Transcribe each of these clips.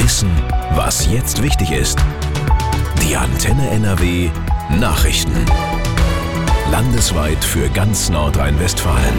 Wissen, was jetzt wichtig ist. Die Antenne NRW Nachrichten. Landesweit für ganz Nordrhein-Westfalen.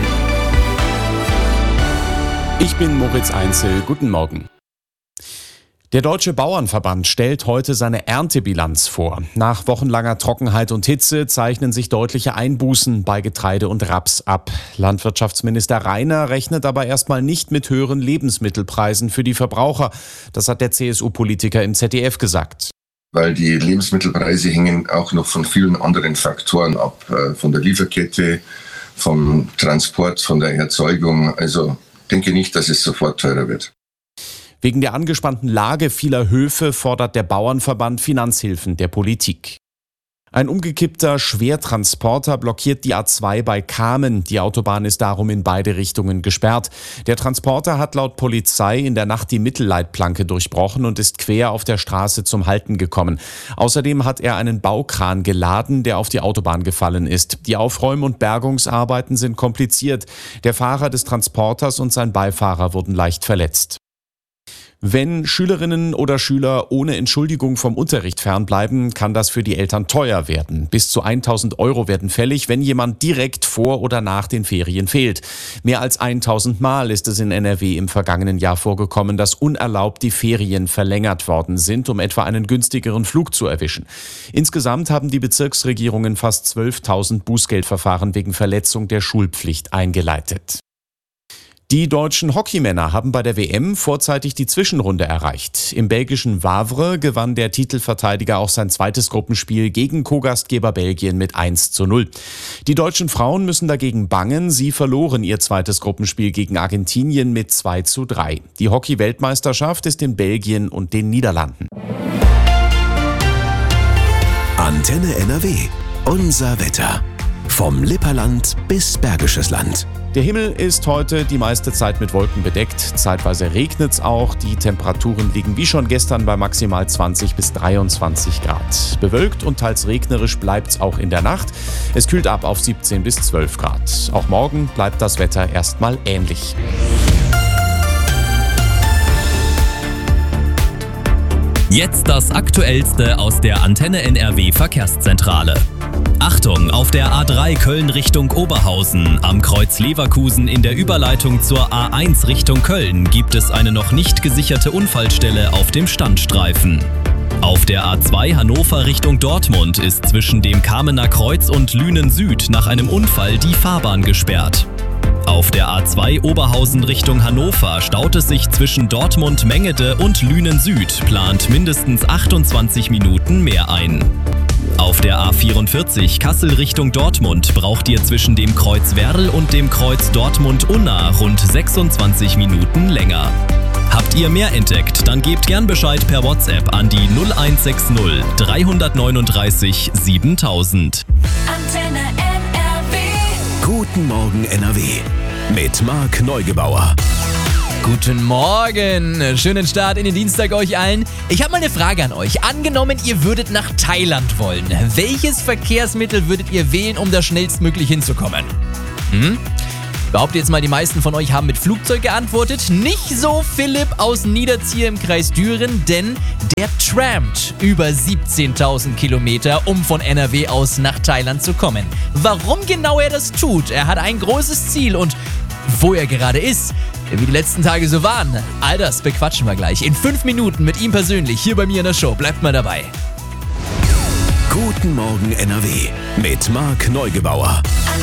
Ich bin Moritz Einzel. Guten Morgen. Der Deutsche Bauernverband stellt heute seine Erntebilanz vor. Nach wochenlanger Trockenheit und Hitze zeichnen sich deutliche Einbußen bei Getreide und Raps ab. Landwirtschaftsminister Rainer rechnet aber erstmal nicht mit höheren Lebensmittelpreisen für die Verbraucher. Das hat der CSU-Politiker im ZDF gesagt. Weil die Lebensmittelpreise hängen auch noch von vielen anderen Faktoren ab. Von der Lieferkette, vom Transport, von der Erzeugung. Also denke nicht, dass es sofort teurer wird. Wegen der angespannten Lage vieler Höfe fordert der Bauernverband Finanzhilfen der Politik. Ein umgekippter Schwertransporter blockiert die A2 bei Kamen. Die Autobahn ist darum in beide Richtungen gesperrt. Der Transporter hat laut Polizei in der Nacht die Mittelleitplanke durchbrochen und ist quer auf der Straße zum Halten gekommen. Außerdem hat er einen Baukran geladen, der auf die Autobahn gefallen ist. Die Aufräum- und Bergungsarbeiten sind kompliziert. Der Fahrer des Transporters und sein Beifahrer wurden leicht verletzt. Wenn Schülerinnen oder Schüler ohne Entschuldigung vom Unterricht fernbleiben, kann das für die Eltern teuer werden. Bis zu 1.000 € werden fällig, wenn jemand direkt vor oder nach den Ferien fehlt. Mehr als 1.000 Mal ist es in NRW im vergangenen Jahr vorgekommen, dass unerlaubt die Ferien verlängert worden sind, um etwa einen günstigeren Flug zu erwischen. Insgesamt haben die Bezirksregierungen fast 12.000 Bußgeldverfahren wegen Verletzung der Schulpflicht eingeleitet. Die deutschen Hockeymänner haben bei der WM vorzeitig die Zwischenrunde erreicht. Im belgischen Wavre gewann der Titelverteidiger auch sein zweites Gruppenspiel gegen Co-Gastgeber Belgien mit 1:0. Die deutschen Frauen müssen dagegen bangen. Sie verloren ihr zweites Gruppenspiel gegen Argentinien mit 2:3. Die Hockey-Weltmeisterschaft ist in Belgien und den Niederlanden. Antenne NRW. Unser Wetter. Vom Lipperland bis Bergisches Land. Der Himmel ist heute die meiste Zeit mit Wolken bedeckt. Zeitweise regnet's auch. Die Temperaturen liegen wie schon gestern bei maximal 20 bis 23 Grad. Bewölkt und teils regnerisch bleibt's auch in der Nacht. Es kühlt ab auf 17 bis 12 Grad. Auch morgen bleibt das Wetter erstmal ähnlich. Jetzt das Aktuellste aus der Antenne NRW Verkehrszentrale. Achtung, auf der A3 Köln Richtung Oberhausen, am Kreuz Leverkusen in der Überleitung zur A1 Richtung Köln gibt es eine noch nicht gesicherte Unfallstelle auf dem Standstreifen. Auf der A2 Hannover Richtung Dortmund ist zwischen dem Kamener Kreuz und Lünen Süd nach einem Unfall die Fahrbahn gesperrt. Auf der A2 Oberhausen Richtung Hannover staut es sich zwischen Dortmund-Mengede und Lünen Süd, plant mindestens 28 Minuten mehr ein. Auf der A44 Kassel Richtung Dortmund braucht ihr zwischen dem Kreuz Werl und dem Kreuz Dortmund-Unna rund 26 Minuten länger. Habt ihr mehr entdeckt, dann gebt gern Bescheid per WhatsApp an die 0160 339 7000. Antenne NRW. Guten Morgen NRW. Mit Marc Neugebauer. Guten Morgen, schönen Start in den Dienstag euch allen. Ich habe mal eine Frage an euch. Angenommen, ihr würdet nach Thailand wollen. Welches Verkehrsmittel würdet ihr wählen, um da schnellstmöglich hinzukommen? Behauptet jetzt mal, die meisten von euch haben mit Flugzeug geantwortet. Nicht so Philipp aus Niederzier im Kreis Düren, denn der trampt über 17.000 Kilometer, um von NRW aus nach Thailand zu kommen. Warum genau er das tut? Er hat ein großes Ziel und wo er gerade ist, wie die letzten Tage so waren, all das bequatschen wir gleich in 5 Minuten mit ihm persönlich hier bei mir in der Show. Bleibt mal dabei. Guten Morgen NRW mit Marc Neugebauer.